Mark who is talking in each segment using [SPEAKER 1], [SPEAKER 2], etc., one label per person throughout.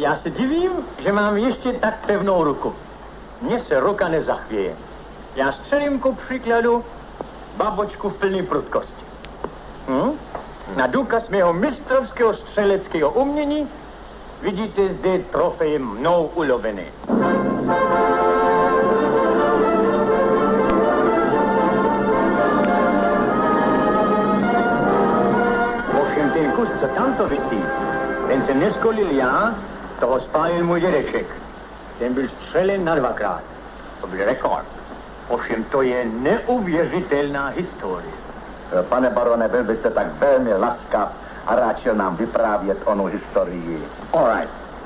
[SPEAKER 1] Já se divím, že mám ještě tak pevnou ruku. Mně se ruka nezachvěje. Já střelím ku příkladu babočku v plný prudkosti. Na důkaz mého mistrovského střeleckého umění vidíte zde trofej mnou ulovený. Ovšem ten kus, co tamto visí, ten se neskolil já, toho spálil můj dědeček. Ten byl střelen na 2krát. To byl rekord. Ovšem to je neuvěřitelná historie.
[SPEAKER 2] Pane barone, byl byste tak velmi laskav a rád šel nám vyprávět onu historii.
[SPEAKER 1] All right.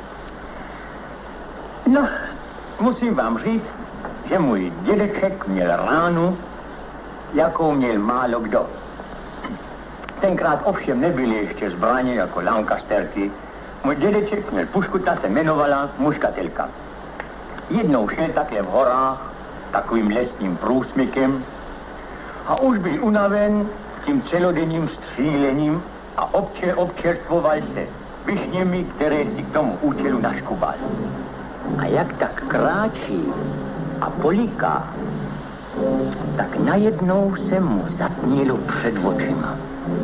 [SPEAKER 1] No, musím vám říct, že můj dědeček měl ránu, jakou měl málo kdo. Tenkrát ovšem nebyly ještě zbraně jako Lancasterky. Můj dědeček měl pušku, ta se jmenovala muškatelka. Jednou šel také v horách takovým lesním průsmykem a už byl unaven tím celodenním střílením a občerstvoval se višněmi, které si k tomu účelu naškubal. A jak tak kráčí a poliká, tak najednou se mu zatmělo před očima.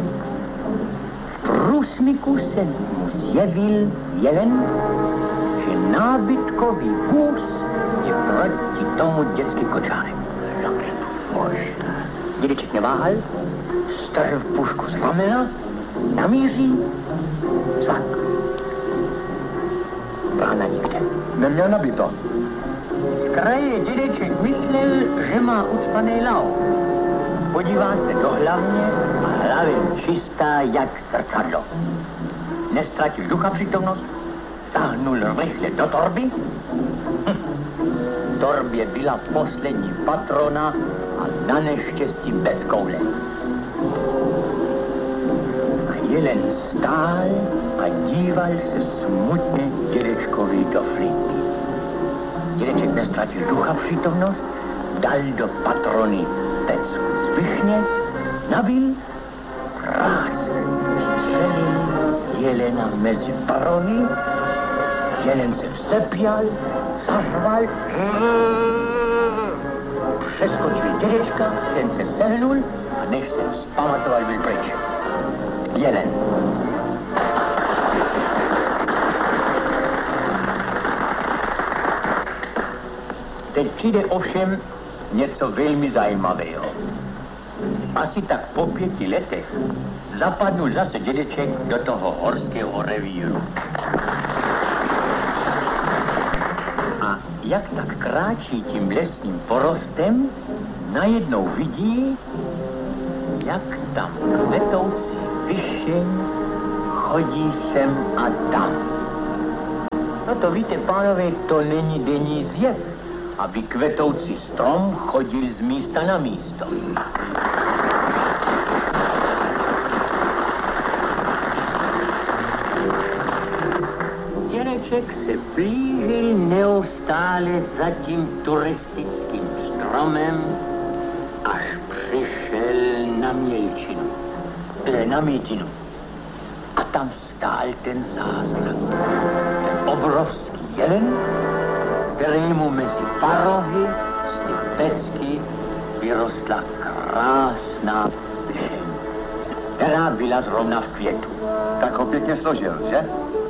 [SPEAKER 1] V průsmyku se mu zjevil jelen, že nábytkový vůz je proti tomu dětský kočárek. Dědeček neváhal, strhl pušku z ramena, namíří, zak. Brána nikde.
[SPEAKER 2] Neměl nabito.
[SPEAKER 1] Z kraje dědeček myslel, že má ucpaný lau. Podívá se do hlavně a hlavě čistá jak zrcadlo. Nestratil ducha přítomnost, sáhnul rychle do torby. V torbě byla poslední patrona a na neštěstí bez koule. A jelen stál a díval se smutně dědečkovi do flíky. Dědeček nestratil ducha přítomnost, dal do patrony pecku z višně, nabil, krásně střelil jelena mezi parony, jelen se vzepěl, zařval, přeskočil dědečka, ten se sehnul a než se vzpamatoval, byl pryč. Jelen. Teď přijde ovšem něco velmi zajímavého. Asi tak po 5 letech zapadnul zase dědeček do toho horského revíru. A jak tak kráčí tím lesním porostem, najednou vidí, jak tam kvetoucí višeň chodí sem a tam. No to víte, pánové, to není denní zjev, aby kvetoucí strom chodil z místa na místo. Dědeček se blížil neustále za tím turistickým stromem, až přišel na Mělčinu, na Mítinu. A tam stál ten zázrak. Ten obrovský jelen, kterému mezi parohy z těch pecky vyrostla krásná višeň, která byla zrovna v květu.
[SPEAKER 2] Tak ho pěkně složil, že?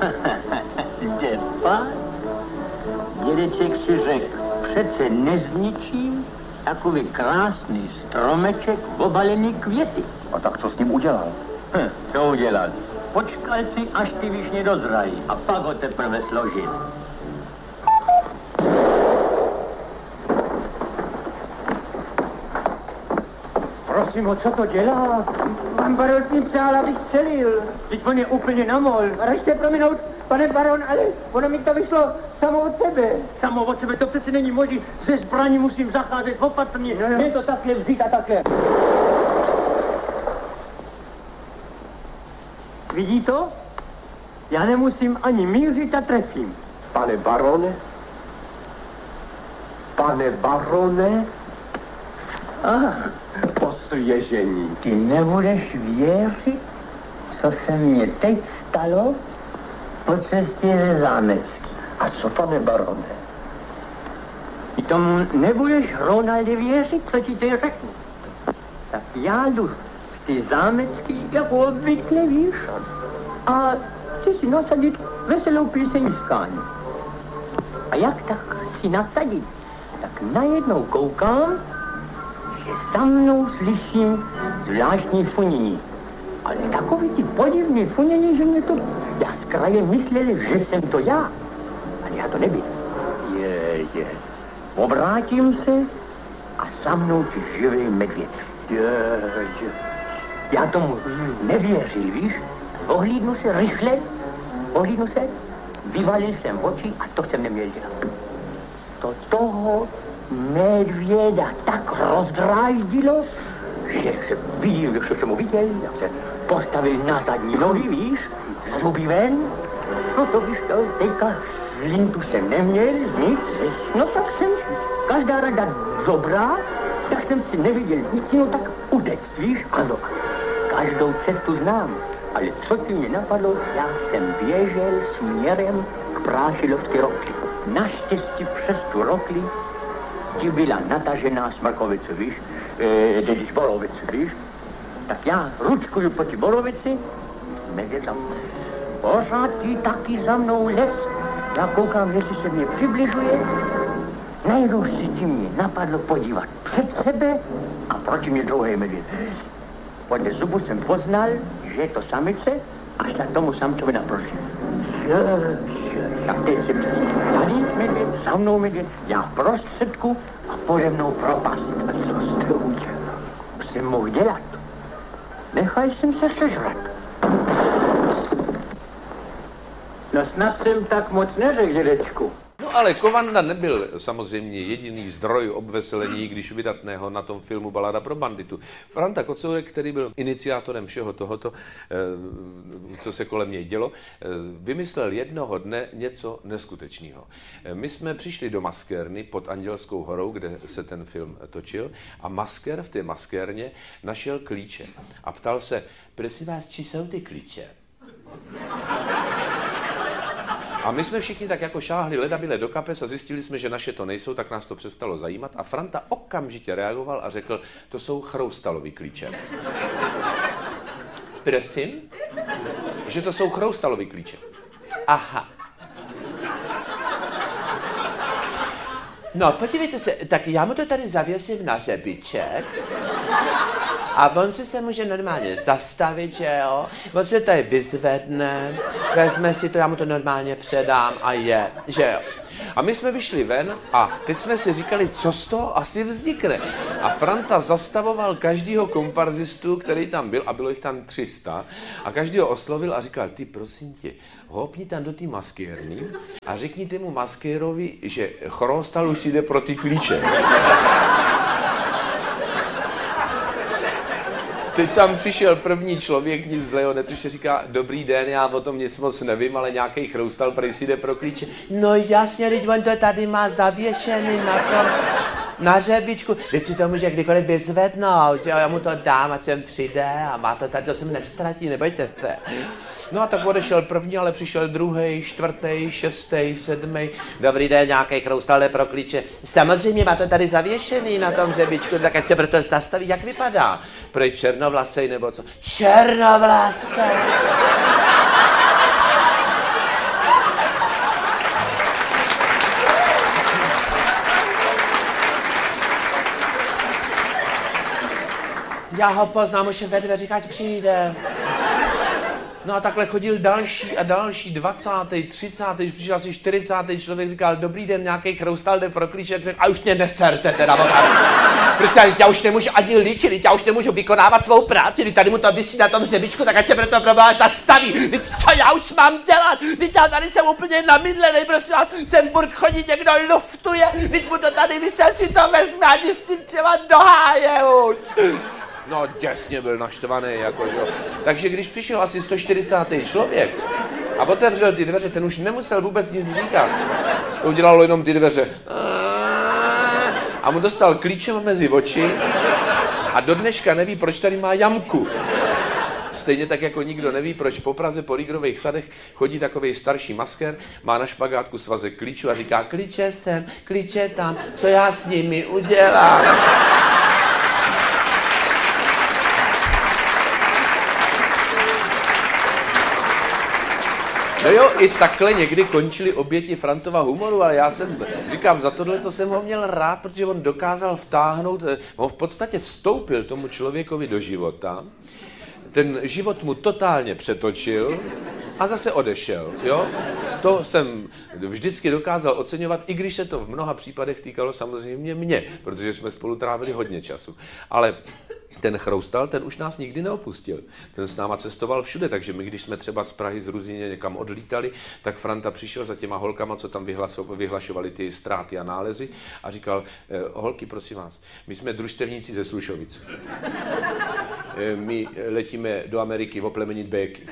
[SPEAKER 1] Děpa? Dědeček si řekl, přece nezničím takový krásný stromeček obalený květy.
[SPEAKER 2] A tak co s ním udělal?
[SPEAKER 1] Co udělal? Počkal si, až ty višně dozrají a pak ho teprve složil. Prosím ho, co to dělá?
[SPEAKER 3] Pan baron s ním přál, abych střelil.
[SPEAKER 1] Teď on je úplně namol.
[SPEAKER 3] Ražte prominout, pane baron, ale ono mi to vyšlo samo od sebe.
[SPEAKER 1] Samo od sebe, to přece není možné. Ze zbraní musím zacházet opatrně. Je to takhle vzít a takhle. Vidí to? Já nemusím ani mířit a trefím.
[SPEAKER 2] Pane barone? Pane barone? Osvěžení.
[SPEAKER 1] Ty nebudeš věřit, co se mně teď stalo? po cestě ze Zámecký.
[SPEAKER 2] A co, pane barone?
[SPEAKER 1] Ty tomu nebudeš, Ronalde, věřit, co ti to řeknu. Tak já jdu z ty Zámecký, jako obvykle, víš, a chci si nasadit veselou píseňskání. A jak tak si nasadit, tak najednou koukám, že za mnou slyším zvláštní funění. Ale takový ty podivný funění, že mě to... Já z kraje myslel, že jsem to já. Ale já to nebyl. Je. Obrátím se a za mnou ti živý medvěd. Já tomu nevěřil, víš? Ohlídnu se rychle, vyvalil jsem oči a to jsem neměl dělat. To toho medvěda tak rozdráždilo, že se viděl, že jsem ho viděl, jak se postavil na zadní nohy, víš, zuby ven. No to víš to, teďka lintu jsem neměl, nic, no tak jsem každá rada dobrá, tak jsem si neviděl nic, no tak utéct, víš, ano, každou cestu znám, ale co ti mě napadlo, já jsem běžel směrem k Prášilovské rokli. Naštěstí přes tu rokli ti byla natažená smrkovice, víš, když borovice, víš, tak já ručkuju po ti borovici, medvěd tam. Pořád ti taky za mnou les. Já koukám, jestli se mě přibližuje. Najednou si ti mě napadlo podívat před sebe a proti mě druhý medvěd. Podle zubu jsem poznal, že je to samice a šla tomu samcovi naproti. Tak teď si představ. Tady medvěd, za mnou medvěd, já v prostředku a pode mnou propast. A co jste udělal? Jsem mohl dělat. Nechaj jsem se sežrat. No snad jsem tak moc neřekl, dědečku.
[SPEAKER 4] No ale Kovanda nebyl samozřejmě jediný zdroj obveselení, když vydatného na tom filmu Balada pro banditu. Franta Kocourek, který byl iniciátorem všeho tohoto, co se kolem něj dělo, vymyslel jednoho dne něco neskutečného. My jsme přišli do maskérny pod Andělskou horou, kde se ten film točil, a maskér v té maskérně našel klíče a ptal se, prosím vás, či jsou ty klíče? A my jsme všichni tak jako šáhli ledabyle do kapes a zjistili jsme, že naše to nejsou, tak nás to přestalo zajímat. A Franta okamžitě reagoval a řekl, to jsou chroustalový klíče. Prosím? Že to jsou chroustalový klíče. Aha. No, podívejte se, tak já mu to tady zavěsím na řebiček. A on si se může normálně zastavit, že jo? On se tady vyzvedne, vezme si to, já mu to normálně předám a je, že jo? A my jsme vyšli ven a teď jsme si říkali, co z toho asi vznikne. A Franta zastavoval každýho komparzistu, který tam byl, a bylo jich tam 300, a každýho oslovil a říkal, ty prosím tě, hopni tam do té maskérny a řekni tému maskérovi, že Chrostal už jde pro ty klíče. Teď tam přišel první člověk, nic zlého netuše, říká, dobrý den, já o tom nic moc nevím, ale nějaký Chroustal prej si jde pro klíče. No jasně, teď on to tady má zavěšený na tom, na řebičku. Teď si to může kdykoliv vyzvednout, že já mu to dám, ať sem přijde a má to tady, to se mi nestratí, nebojte se. No a tak odešel první, ale přišel druhý, čtvrtý, šestý, sedmý. Dobrý den, nějaký Chroustal jde pro klíče. Samozřejmě má to tady zavěšený na tom řebičku, tak ať se proto zastaví, jak vypadá. Prej černovlasej nebo co? Černovlasej! Já ho poznám, už je ve dveřích, ať přijde. No a takhle chodil další a další, 20., 30., když přišel asi 40. člověk, říkal, dobrý den, nějaký Chroustal jde pro klíče, a už mě neserte teda, protože já už nemůžu ani líčit, já už nemůžu vykonávat svou práci, tady mu to visí na tom řebičku, tak ať se proto problémy zastaví, teď co já už mám dělat, teď já tady jsem úplně namydlený, prosím vás, sem furt chodí, někdo luftuje, teď mu to tady vysel, si to vezme, ani s tím třeba do háje už. No, děsně byl naštvaný, jako jo. Takže když přišel asi 140. člověk a otevřel ty dveře, ten už nemusel vůbec nic říkat. To udělalo jenom ty dveře. A mu dostal klíčem mezi oči a do dneška neví, proč tady má jamku. Stejně tak, jako nikdo neví, proč po Praze po Lígrových sadech chodí takovej starší maskér, má na špagátku svazek klíčů a říká klíče sem, klíče tam, co já s nimi udělám. No jo, i takhle někdy končili oběti Frantova humoru, ale já říkám, za tohle to jsem ho měl rád, protože on dokázal vtáhnout, on v podstatě vstoupil tomu člověkovi do života, ten život mu totálně přetočil a zase odešel, jo. To jsem vždycky dokázal oceňovat, i když se to v mnoha případech týkalo samozřejmě mě, protože jsme spolu trávili hodně času. Ale ten Chroustal, ten už nás nikdy neopustil. Ten s náma cestoval všude, takže my, když jsme třeba z Prahy, z Ruzyně někam odlítali, tak Franta přišel za těma holkama, co tam vyhlašovali ty ztráty a nálezy a říkal, holky, prosím vás, my jsme družstevníci ze Slušovic. My letíme do Ameriky oplemenit béky.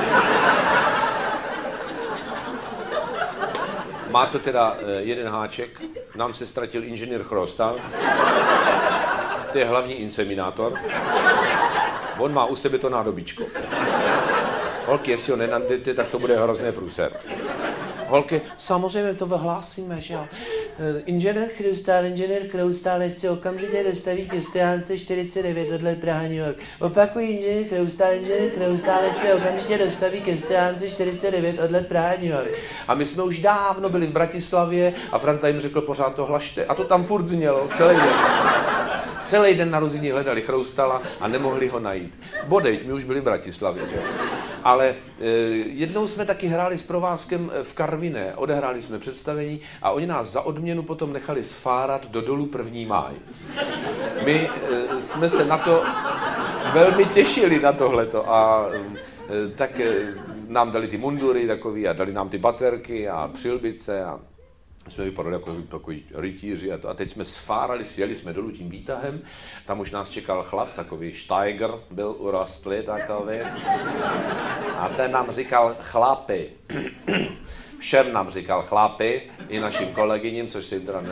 [SPEAKER 4] Má to teda jeden háček, nám se ztratil inženýr Chroustal, to je hlavní inseminátor, on má u sebe to nádobičko. Holky, jestli ho nenandete, tak to bude hrozné průser. Holky, samozřejmě to vyhlásíme, že jo. Inženýr Chroustal, se okamžitě dostaví ke stojánce 49 odlet Praha New York. Opakují, inženýr Chroustal, se okamžitě dostaví ke stojánce 49 odlet Praha New York. A my jsme už dávno byli v Bratislavě a Franta jim řekl, pořád to hlašte. A to tam furt znělo, celý den. Celý den na Ruzyni hledali Chroustala a nemohli ho najít. Bodejť, my už byli v Bratislavě, že? Ale jednou jsme taky hráli s provázkem v Karviné, odehráli jsme představení a oni nás za odměnu potom nechali sfárat do dolu 1. máj. My jsme se na to velmi těšili, na tohleto, a tak nám dali ty mundury takový a dali nám ty baterky a přilbice a jsme vypadali jako takový rytíři a teď jsme sfárali, sjeli jsme dolů tím výtahem, tam už nás čekal chlap, takový Steiger, byl urostlý takový a ten nám říkal chlapi, všem nám říkal chlapi, i našim kolegyním, což se jim teda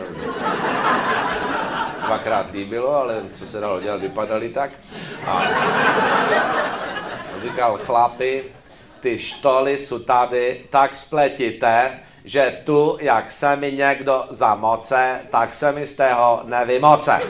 [SPEAKER 4] dvakrát líbilo, ale co se dalo dělat, vypadali tak a říkal chlapi, ty štoly jsou tady tak spletité, že tu, jak se mi někdo zamoce, tak se mi z tého nevymoce.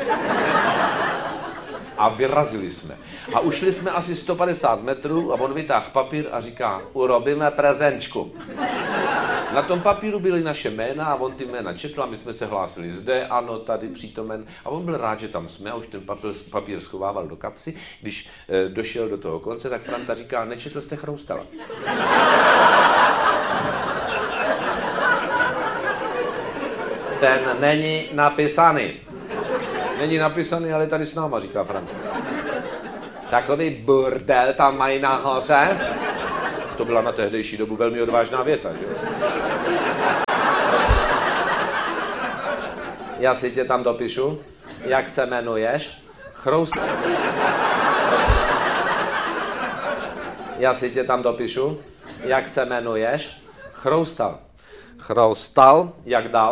[SPEAKER 4] A vyrazili jsme. A ušli jsme asi 150 metrů a on vytáhl papír a říká, urobíme prezenčku. Na tom papíru byly naše jména a on ty jména četl a my jsme se hlásili zde, ano, tady přítomen. A on byl rád, že tam jsme a už ten papír schovával do kapsy. Když došel do toho konce, tak Franta říká, nečetl jste Chroustala. Ten není napísaný. Není napísaný, ale tady s náma, říká Franta. Takový burdel tam mají nahoře. To byla na tehdejší dobu velmi odvážná věta, že jo? Já si tě tam dopíšu. Jak se jmenuješ? Chroustal. Já si tě tam dopíšu. Jak se jmenuješ? Chroustal. Chroustal, jak dál?